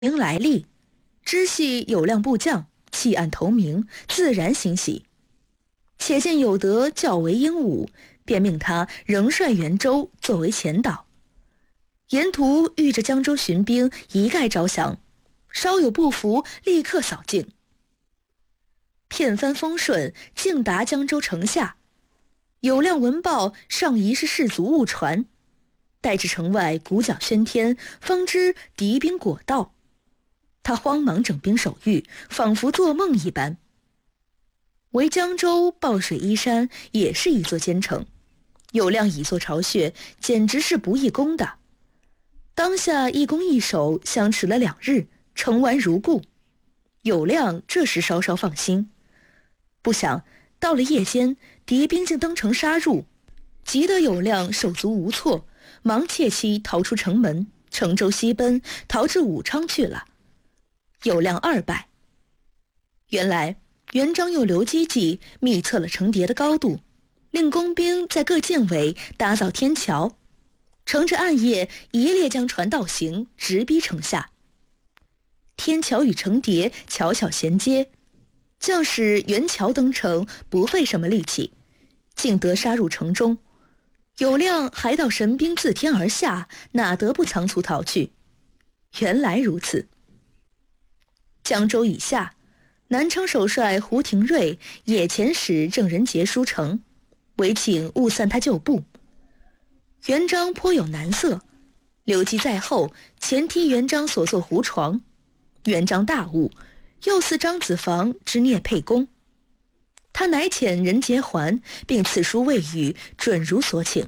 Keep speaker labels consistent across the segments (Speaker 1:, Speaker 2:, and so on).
Speaker 1: 明来历，知系有量部将，弃暗投明，自然欣喜。且见有德较为英武，便命他仍率元州作为前导。沿途遇着江州巡兵一概招降，稍有不服，立刻扫净。片帆风顺，径达江州城下。有量闻报，上疑是士卒误传，待至城外鼓角喧天，方知敌兵果到。他慌忙整兵守御，仿佛做梦一般。为江州抱水依山，也是一座坚城，有量以作巢穴，简直是不易攻的。当下一攻一守相持了2日，城完如故。有量这时稍稍放心，不想到了夜间，敌兵竟登城杀入，急得有量手足无措，忙窃妻逃出城门，乘舟西奔，逃至武昌去了。有量2败。原来元璋又留机计，密测了城叠的高度，令工兵在各舰尾打造天桥，乘着暗夜一列将船倒行，直逼城下。天桥与城叠巧巧衔接，将士沿桥登城，不费什么力气，竟得杀入城中。有量还道神兵自天而下，哪得不仓促逃去？原来如此。江州以下，南昌首帅胡廷瑞也遣使郑仁杰书城，唯请勿散他旧部。元璋颇有难色，刘基在后，前踢元璋所作胡床。元璋大悟，又似张子房之聂沛公，他乃遣仁杰还，并赐书未语，准如所请。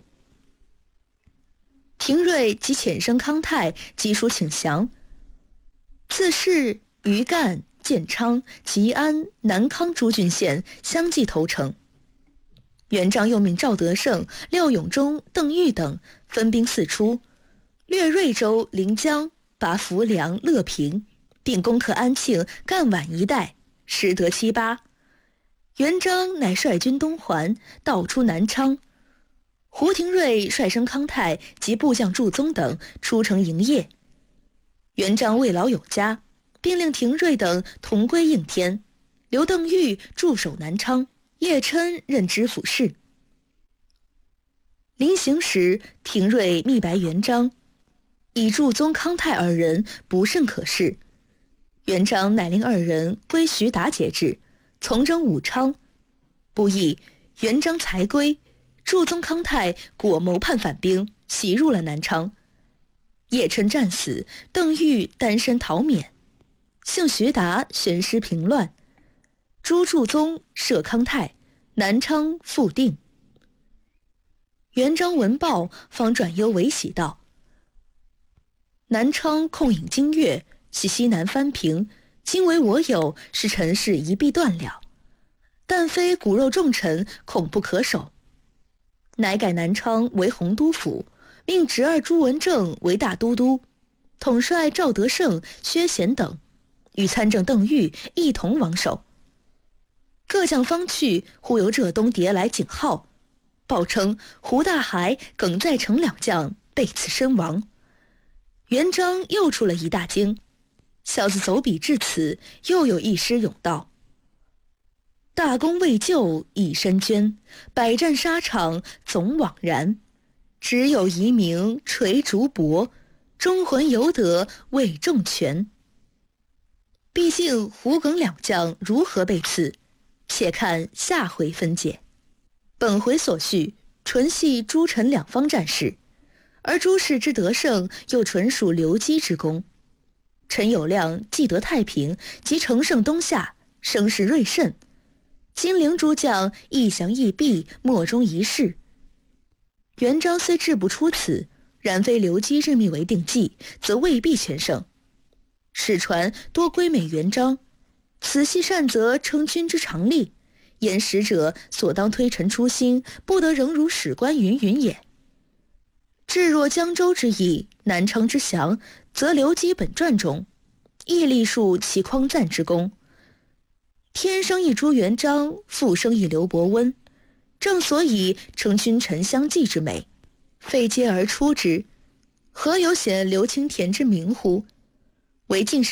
Speaker 1: 廷瑞即遣生康泰寄书请降，自是余干、建昌、吉安、南康诸郡县相继投诚。元璋又命赵德胜、廖永忠、邓愈等分兵四出，掠瑞州、临江，拔浮梁、乐平，并攻克安庆、赣皖一带，实得7、8。元璋乃率军东还，道出南昌。胡廷瑞率生康泰及部将祝宗等出城营业。元璋慰劳有加，并令廷瑞等同归应天，留邓愈驻守南昌，叶琛任知府事。临行时，廷瑞密白元璋，以祝宗、康泰2人不甚可视。元璋乃令2人归徐达节制，从征武昌。不意元璋才归，祝宗、康泰果谋叛反兵，袭入了南昌。叶琛战死，邓愈单身逃免。幸徐达悬师平乱，诛祝宗，赦康泰，南昌复定。元璋闻报，方转忧为喜道：南昌控引经越，系西南藩平，今为我有，是陈氏一臂断了。但非骨肉重臣，恐不可守。乃改南昌为洪都府，命侄儿朱文正为大都督，统帅赵德胜、薛贤等，与参政邓愈一同王守。各将方去，忽由浙东迭来警号，报称胡大海、耿在成2将被刺身亡。元璋又出了一大惊，小子走笔至此，又有一诗咏道：大功未就已深捐，百战沙场总枉然。只有遗名垂竹帛，忠魂犹得为重权。毕竟胡耿2将如何被刺，且看下回分解。本回所叙纯系诸陈2方战事，而诸氏之得胜又纯属刘基之功。陈友谅既得太平，即乘胜东下，声势锐甚。金陵诸将亦降亦毙，莫衷一是。元璋虽治不出此，然非刘基任命为定计，则未必全胜。史传多归美元璋，此系善则称君之常例，言使者所当推陈出新，不得仍如史官云云也。至若江州之役，南昌之降，则刘基本传中亦历述其匡赞之功。天生一朱元璋，复生一刘伯温，正所以称君臣相济之美，非皆而出之，何有显刘青田之名乎？ 为进士。